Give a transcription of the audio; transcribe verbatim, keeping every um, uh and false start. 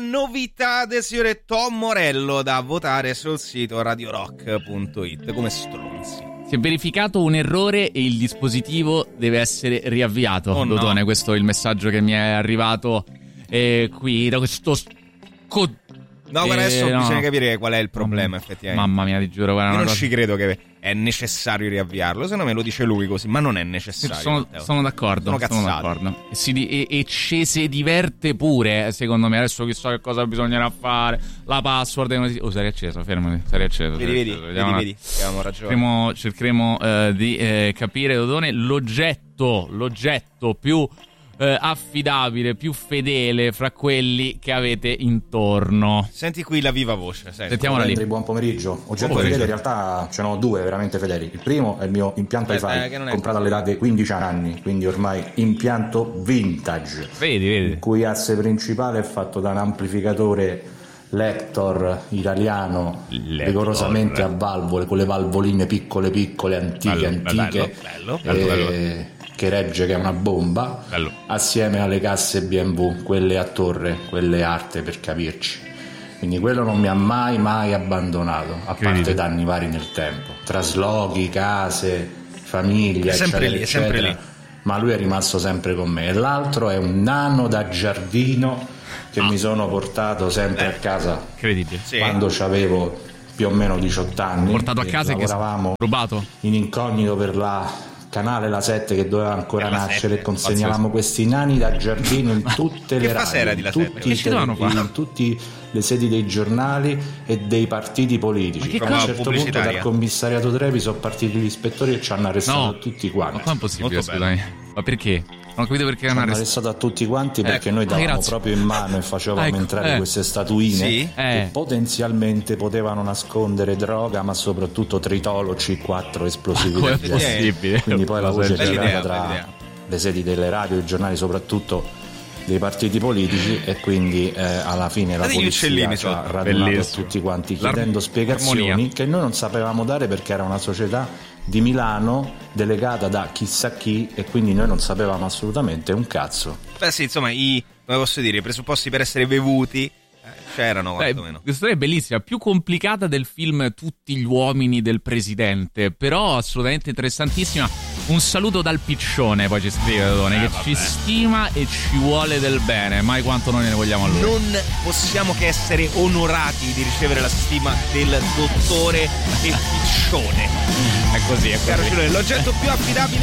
Novità del signore Tom Morello da votare sul sito radio rock punto it come stronzi. Si è verificato un errore e il dispositivo deve essere riavviato. Oh, Dodone, no. questo è il messaggio che mi è arrivato eh, qui da questo co- No, guarda, eh, adesso no. bisogna capire qual è il problema, effettivamente. Mamma mia, ti giuro, guarda, Io una non cosa... ci credo che è necessario riavviarlo, se no me lo dice lui così, ma non è necessario. Sono, Matteo. sono d'accordo, Sono sono, cazzate. d'accordo. E, si di- e, e ci si diverte pure, secondo me. Adesso chissà che cosa bisognerà fare. La password. E... Oh, sei acceso, fermati, sei acceso. Vedi, sei vedi, acceso. vedi, Vediamo vedi, avevamo ragione. Cercheremo, cercheremo eh, di eh, capire, Dodone, l'oggetto, l'oggetto più eh, affidabile, più fedele fra quelli che avete intorno. Senti qui la viva voce, senti. Sentiamola lì. Buon pomeriggio. Oggetto Buon pomeriggio. fedele, in realtà ce ne ho due veramente fedeli. Il primo è il mio impianto Aspetta, eh, Hi-Fi, che non è comprato all'età di quindici anni, quindi ormai impianto vintage. Vedi, vedi. Il cui asse principale è fatto da un amplificatore Lector italiano, Lector. rigorosamente a valvole, con le valvoline piccole piccole, antiche, Bello, antiche, bello, bello, bello, eh, che regge, che è una bomba, Bello. assieme alle casse B M W, quelle a torre, quelle arte per capirci. Quindi quello non mi ha mai mai abbandonato, a Incredibile. parte danni vari nel tempo, traslochi, case, famiglia, È sempre eccetera, lì, è sempre eccetera. lì. Ma lui è rimasto sempre con me. E l'altro è un nano da giardino che mi sono portato sempre a casa Incredibile. Sì. quando avevo più o meno diciotto anni. Portato a e casa e che lavoravamo rubato. in incognito per la canale La sette che doveva ancora Per la nascere, sette, e consegnavamo questi nani da giardino in tutte Che le fase era di radio, La in sette? tutti Che i ci dovevano tele- fare? in tutte le sedi dei giornali e dei partiti politici. Ma che A cosa? un certo punto Pubblicitaria? dal commissariato Trevi sono partiti gli ispettori e ci hanno arrestato No. tutti Ma quanti. come è possibile, Molto scusami? Ma perché? Non ho capito perché Ci hanno hanno arrestato. arrestato a tutti quanti perché Ecco. noi Ah, davamo grazie. proprio in mano e facevamo Ecco, entrare eh. queste statuine Sì. che Eh. potenzialmente potevano nascondere droga, ma soprattutto tritolo C quattro esplosivi Come è del genere. possibile? Quindi poi la Cosa voce del è genere. girata Bella idea, tra bella idea. le sedi delle radio, i giornali, soprattutto dei partiti politici, e quindi eh, alla fine la Date gli polizia uccellini ci ha sotto. radunato Bellissimo. tutti quanti L'ar- chiedendo spiegazioni armonia. che noi non sapevamo dare perché era una società di Milano delegata da chissà chi e quindi noi non sapevamo assolutamente un cazzo. Beh sì, insomma, i, come posso dire, i presupposti per essere bevuti eh, c'erano Beh, quantomeno. questa storia è bellissima, più complicata del film Tutti gli uomini del presidente, però assolutamente interessantissima. Un saluto dal piccione, poi ci scrive Dodone, Eh, che vabbè. ci stima e ci vuole del bene, mai quanto noi ne vogliamo a lui. Non possiamo che essere onorati di ricevere la stima del dottore e piccione. È così, è Caro così. Giulio, l'oggetto più affidabile